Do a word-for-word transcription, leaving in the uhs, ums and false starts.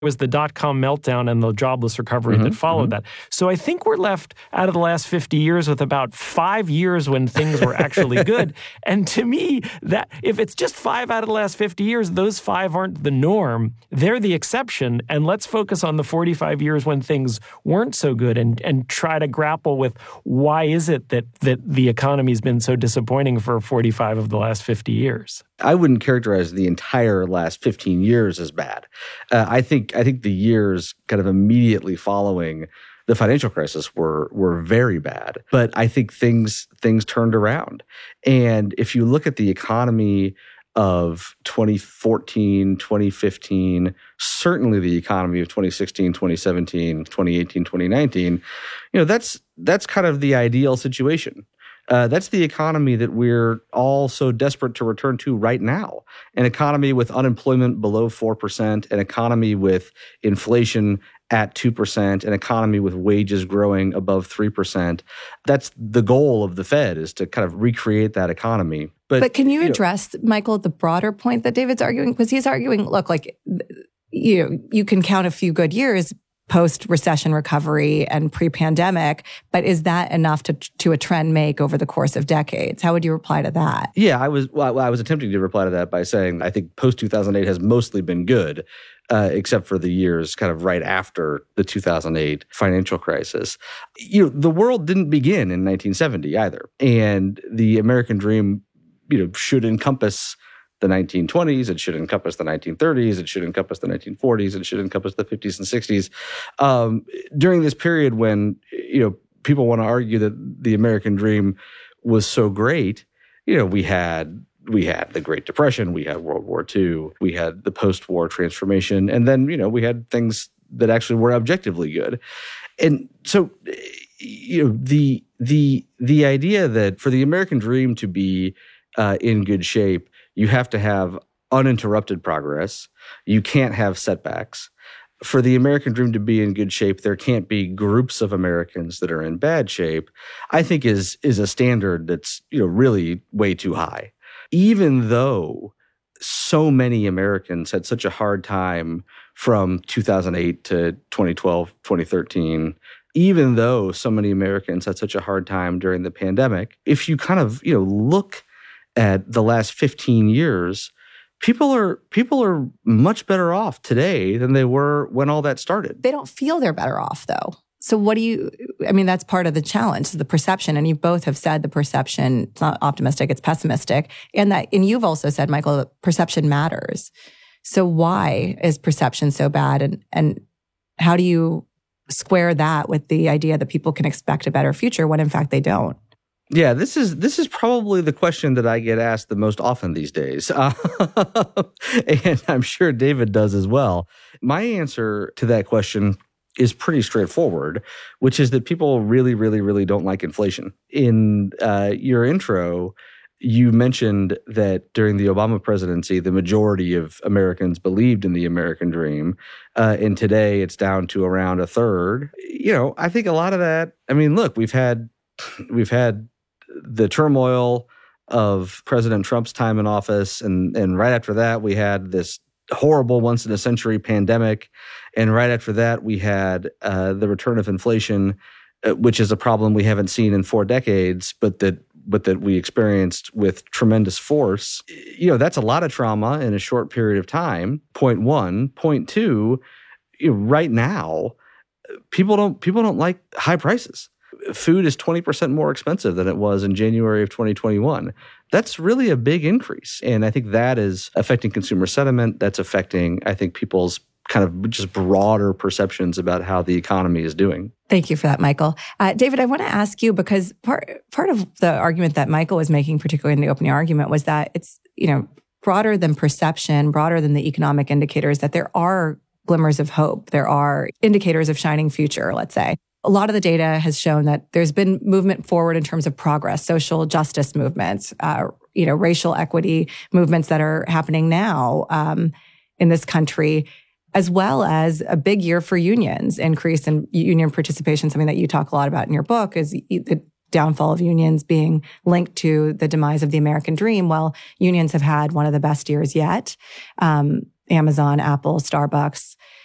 was the dot-com meltdown and the jobless recovery mm-hmm, that followed mm-hmm. that. So I think we're left out of the last fifty years with about five years when things were actually good. And to me, that if it's just five out of the last fifty years, those five aren't the norm. They're the exception. And let's focus on the forty-five years when things weren't so good and, and try to grapple with why is it that, that the economy's been so disappointing for forty-five of the last fifty years. I wouldn't characterize the entire last fifteen years as bad. Uh, I think I think the years kind of immediately following the financial crisis were were very bad. But I think things things turned around. And if you look at the economy of twenty fourteen, twenty fifteen, certainly the economy of twenty sixteen, twenty seventeen, twenty eighteen, twenty nineteen, you know, that's that's kind of the ideal situation. Uh, that's the economy that we're all so desperate to return to right now. An economy with unemployment below four percent, an economy with inflation at two percent, an economy with wages growing above three percent. That's the goal of the Fed, is to kind of recreate that economy. But, but can you, you address, know, Michael, the broader point that David's arguing? Because he's arguing, look, like, you know, you can count a few good years post-recession recovery and pre-pandemic, but is that enough to to a trend make over the course of decades? How would you reply to that? Yeah, I was well, I was attempting to reply to that by saying I think post-two thousand eight has mostly been good, uh, except for the years kind of right after the two thousand eight financial crisis. You know, the world didn't begin in nineteen seventy either, and the American dream, you know, should encompass the nineteen twenties, it should encompass the nineteen thirties, it should encompass the nineteen forties, it should encompass the fifties and sixties. Um, during this period when, you know, people want to argue that the American dream was so great, you know, we had we had the Great Depression, we had World War Two, we had the post-war transformation, and then, you know, we had things that actually were objectively good. And so, you know, the the the idea that for the American dream to be uh, in good shape, you have to have uninterrupted progress. You can't have setbacks. For the American dream to be in good shape, there can't be groups of Americans that are in bad shape, I think is is a standard that's, you know, really way too high. Even though so many Americans had such a hard time from two thousand eight to twenty twelve, twenty thirteen, even though so many Americans had such a hard time during the pandemic, if you kind of, you know, look at the last fifteen years, people are people are much better off today than they were when all that started. They don't feel they're better off, though. So what do you, I mean, that's part of the challenge, the perception. And you both have said the perception, it's not optimistic, it's pessimistic. And that, and you've also said, Michael, that perception matters. So why is perception so bad? And, and how do you square that with the idea that people can expect a better future when in fact they don't? Yeah, this is this is probably the question that I get asked the most often these days. Uh, and I'm sure David does as well. My answer to that question is pretty straightforward, which is that people really, really, really don't like inflation. In uh, your intro, you mentioned that during the Obama presidency, the majority of Americans believed in the American dream. Uh, and today it's down to around a third. You know, I think a lot of that, I mean, look, we've had we've had the turmoil of President Trump's time in office. And, and right after that, we had this horrible once-in-a-century pandemic. And right after that, we had uh, the return of inflation, uh, which is a problem we haven't seen in four decades, but that but that we experienced with tremendous force. You know, that's a lot of trauma in a short period of time, point one. Point two, you know, right now, people don't people don't like high prices. Food is twenty percent more expensive than it was in January of twenty twenty-one. That's really a big increase. And I think that is affecting consumer sentiment. That's affecting, I think, people's kind of just broader perceptions about how the economy is doing. Thank you for that, Michael. Uh, David, I want to ask you, because part part of the argument that Michael was making, particularly in the opening argument, was that it's, you know, broader than perception, broader than the economic indicators, that there are glimmers of hope. There are indicators of shining future, let's say. A lot of the data has shown that there's been movement forward in terms of progress, social justice movements, uh, you know, racial equity movements that are happening now um, in this country, as well as a big year for unions, increase in union participation, something that you talk a lot about in your book, is the downfall of unions being linked to the demise of the American dream. Well, unions have had one of the best years yet. Um, Amazon, Apple, Starbucks,